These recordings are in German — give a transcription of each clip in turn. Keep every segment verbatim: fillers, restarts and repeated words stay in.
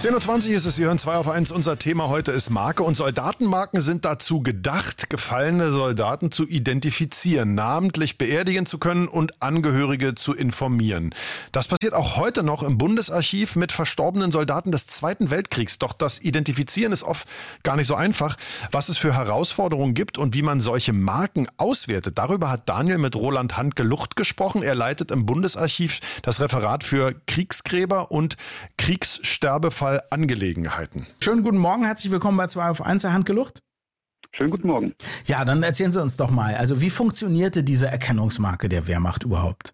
zehn Uhr zwanzig ist es, Sie hören zwei auf eins. Unser Thema heute ist Marke und Soldatenmarken sind dazu gedacht, gefallene Soldaten zu identifizieren, namentlich beerdigen zu können und Angehörige zu informieren. Das passiert auch heute noch im Bundesarchiv mit verstorbenen Soldaten des Zweiten Weltkriegs. Doch das Identifizieren ist oft gar nicht so einfach. Was es für Herausforderungen gibt und wie man solche Marken auswertet, darüber hat Daniel mit Roland Handke-Lucht gesprochen. Er leitet im Bundesarchiv das Referat für Kriegsgräber und Kriegssterbefallangelegenheiten. Schönen guten Morgen, herzlich willkommen bei zwei auf eins, Herr Handke-Lucht. Schönen guten Morgen. Ja, dann erzählen Sie uns doch mal, also wie funktionierte diese Erkennungsmarke der Wehrmacht überhaupt?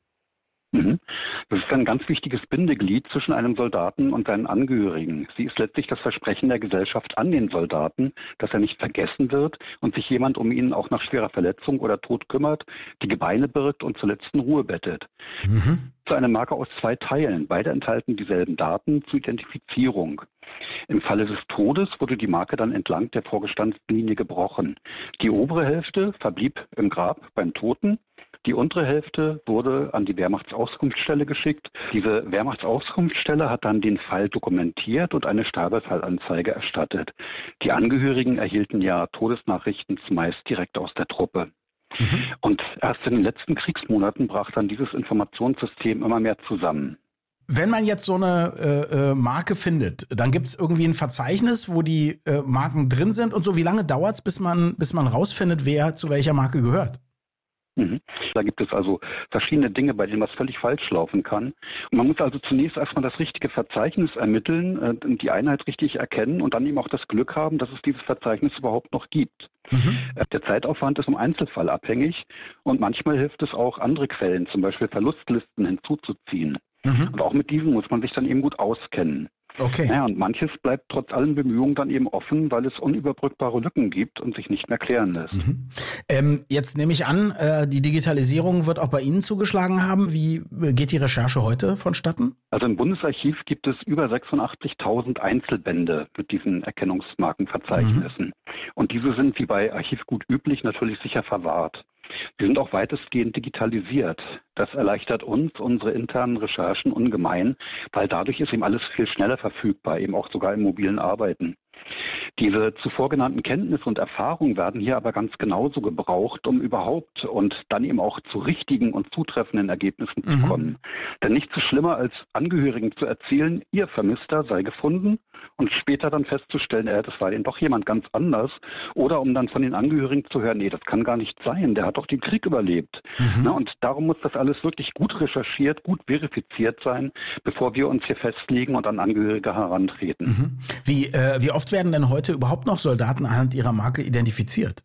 Das ist ein ganz wichtiges Bindeglied zwischen einem Soldaten und seinen Angehörigen. Sie ist letztlich das Versprechen der Gesellschaft an den Soldaten, dass er nicht vergessen wird und sich jemand um ihn auch nach schwerer Verletzung oder Tod kümmert, die Gebeine birgt und zur letzten Ruhe bettet. Mhm. Das ist eine Marke aus zwei Teilen. Beide enthalten dieselben Daten zur Identifizierung. Im Falle des Todes wurde die Marke dann entlang der vorgestanzten Linie gebrochen. Die obere Hälfte verblieb im Grab beim Toten. Die untere Hälfte wurde an die Wehrmachtsauskunftsstelle geschickt. Diese Wehrmachtsauskunftsstelle hat dann den Fall dokumentiert und eine Sterbefallanzeige erstattet. Die Angehörigen erhielten ja Todesnachrichten zumeist direkt aus der Truppe. Mhm. Und erst in den letzten Kriegsmonaten brach dann dieses Informationssystem immer mehr zusammen. Wenn man jetzt so eine äh, Marke findet, dann gibt es irgendwie ein Verzeichnis, wo die äh, Marken drin sind und so. Wie lange dauert es, bis man, bis man rausfindet, wer zu welcher Marke gehört? Mhm. Da gibt es also verschiedene Dinge, bei denen was völlig falsch laufen kann. Und man muss also zunächst erstmal das richtige Verzeichnis ermitteln, äh, die Einheit richtig erkennen und dann eben auch das Glück haben, dass es dieses Verzeichnis überhaupt noch gibt. Mhm. Äh, der Zeitaufwand ist im Einzelfall abhängig und manchmal hilft es auch, andere Quellen, zum Beispiel Verlustlisten, hinzuzuziehen. Mhm. Und auch mit diesen muss man sich dann eben gut auskennen. Okay. Naja, und manches bleibt trotz allen Bemühungen dann eben offen, weil es unüberbrückbare Lücken gibt und sich nicht mehr klären lässt. Mhm. Ähm, jetzt nehme ich an, äh, die Digitalisierung wird auch bei Ihnen zugeschlagen haben. Wie geht die Recherche heute vonstatten? Also im Bundesarchiv gibt es über sechsundachtzigtausend Einzelbände mit diesen Erkennungsmarkenverzeichnissen. Mhm. Und diese sind wie bei Archivgut üblich natürlich sicher verwahrt. Wir sind auch weitestgehend digitalisiert. Das erleichtert uns unsere internen Recherchen ungemein, weil dadurch ist eben alles viel schneller verfügbar, eben auch sogar im mobilen Arbeiten. Diese zuvor genannten Kenntnisse und Erfahrungen werden hier aber ganz genauso gebraucht, um überhaupt und dann eben auch zu richtigen und zutreffenden Ergebnissen mhm. zu kommen. Denn nichts ist schlimmer, als Angehörigen zu erzählen, ihr Vermisster sei gefunden und später dann festzustellen, äh, das war eben doch jemand ganz anders. Oder um dann von den Angehörigen zu hören, nee, das kann gar nicht sein, der hat doch den Krieg überlebt. Mhm. Na, und darum muss das alles wirklich gut recherchiert, gut verifiziert sein, bevor wir uns hier festlegen und an Angehörige herantreten. Mhm. Wie, äh, wie oft werden denn heute überhaupt noch Soldaten anhand ihrer Marke identifiziert?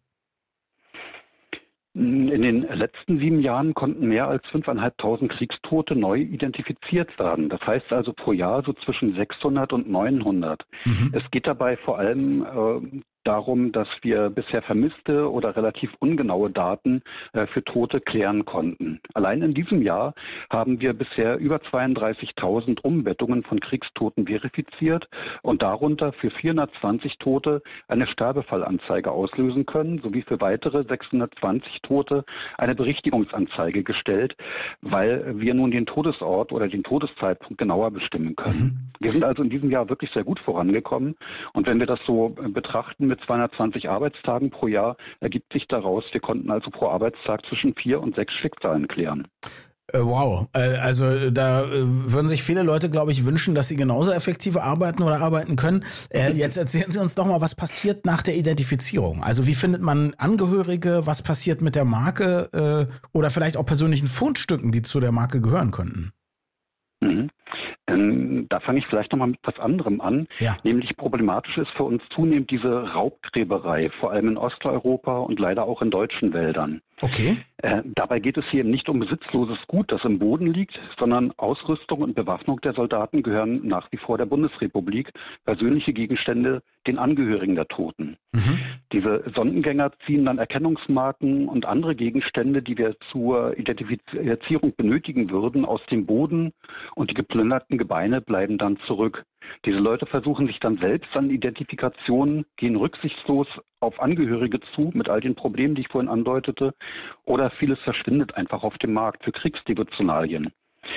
In den letzten sieben Jahren konnten mehr als fünftausendfünfhundert Kriegstote neu identifiziert werden. Das heißt also pro Jahr so zwischen sechshundert und neunhundert. Mhm. Es geht dabei vor allem äh, darum, dass wir bisher vermisste oder relativ ungenaue Daten äh, für Tote klären konnten. Allein in diesem Jahr haben wir bisher über zweiunddreißigtausend Umbettungen von Kriegstoten verifiziert und darunter für vierhundertzwanzig Tote eine Sterbefallanzeige auslösen können, sowie für weitere sechshundertzwanzig Tote eine Berichtigungsanzeige gestellt, weil wir nun den Todesort oder den Todeszeitpunkt genauer bestimmen können. Mhm. Wir sind also in diesem Jahr wirklich sehr gut vorangekommen und wenn wir das so betrachten mit zweihundertzwanzig Arbeitstagen pro Jahr, ergibt sich daraus, wir konnten also pro Arbeitstag zwischen vier und sechs Schicksalen klären. Äh, wow, äh, also da äh, würden sich viele Leute, glaube ich, wünschen, dass sie genauso effektiv arbeiten oder arbeiten können. Äh, jetzt erzählen Sie uns doch mal, was passiert nach der Identifizierung? Also wie findet man Angehörige, was passiert mit der Marke äh, oder vielleicht auch persönlichen Fundstücken, die zu der Marke gehören könnten? Mhm. Ähm, da fange ich vielleicht nochmal mit was anderem an. Ja. Nämlich problematisch ist für uns zunehmend diese Raubgräberei, vor allem in Osteuropa und leider auch in deutschen Wäldern. Okay. Äh, dabei geht es hier eben nicht um besitzloses Gut, das im Boden liegt, sondern Ausrüstung und Bewaffnung der Soldaten gehören nach wie vor der Bundesrepublik, persönliche Gegenstände den Angehörigen der Toten. Mhm. Diese Sondengänger ziehen dann Erkennungsmarken und andere Gegenstände, die wir zur Identifizierung benötigen würden, aus dem Boden und die geplünderten Gebeine bleiben dann zurück. Diese Leute versuchen sich dann selbst an Identifikationen, gehen rücksichtslos auf Angehörige zu mit all den Problemen, die ich vorhin andeutete, oder vieles verschwindet einfach auf dem Markt für Kriegsdevotionalien.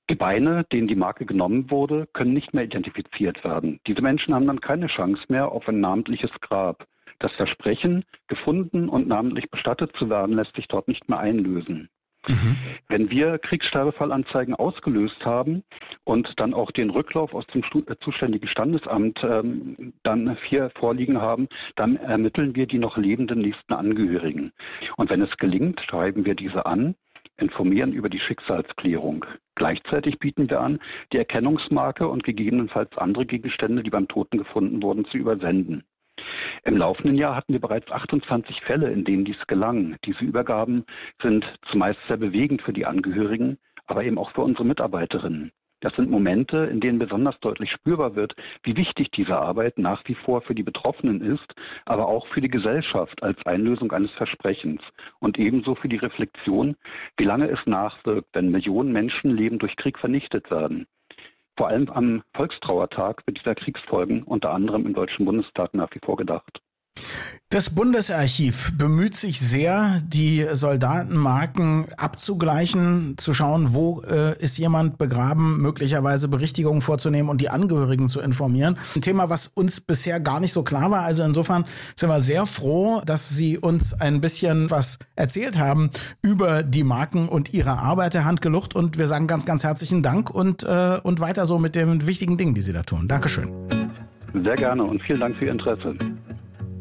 Gebeine, denen die Marke genommen wurde, können nicht mehr identifiziert werden. Diese Menschen haben dann keine Chance mehr auf ein namentliches Grab. Das Versprechen, gefunden und namentlich bestattet zu werden, lässt sich dort nicht mehr einlösen. Mhm. Wenn wir Kriegssterbefallanzeigen ausgelöst haben und dann auch den Rücklauf aus dem Stu- äh, zuständigen Standesamt ähm, dann hier vorliegen haben, dann ermitteln wir die noch lebenden nächsten Angehörigen. Und wenn es gelingt, schreiben wir diese an, informieren über die Schicksalsklärung. Gleichzeitig bieten wir an, die Erkennungsmarke und gegebenenfalls andere Gegenstände, die beim Toten gefunden wurden, zu übersenden. Im laufenden Jahr hatten wir bereits achtundzwanzig Fälle, in denen dies gelang. Diese Übergaben sind zumeist sehr bewegend für die Angehörigen, aber eben auch für unsere Mitarbeiterinnen. Das sind Momente, in denen besonders deutlich spürbar wird, wie wichtig diese Arbeit nach wie vor für die Betroffenen ist, aber auch für die Gesellschaft als Einlösung eines Versprechens und ebenso für die Reflexion, wie lange es nachwirkt, wenn Millionen Menschenleben durch Krieg vernichtet werden. Vor allem am Volkstrauertag wird dieser Kriegsfolgen unter anderem im Deutschen Bundestag nach wie vor gedacht. Das Bundesarchiv bemüht sich sehr, die Soldatenmarken abzugleichen, zu schauen, wo äh, ist jemand begraben, möglicherweise Berichtigungen vorzunehmen und die Angehörigen zu informieren. Ein Thema, was uns bisher gar nicht so klar war. Also insofern sind wir sehr froh, dass Sie uns ein bisschen was erzählt haben über die Marken und Ihre Arbeit, Herr Handgelucht. Und wir sagen ganz, ganz herzlichen Dank und, äh, und weiter so mit den wichtigen Dingen, die Sie da tun. Dankeschön. Sehr gerne und vielen Dank für Ihr Interesse.